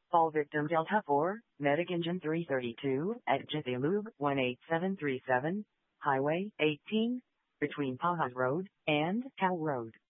All victim Delta 4, Medic Engine 332 at Jithalug 18737, Highway 18, between Pajas Road and Cal Road.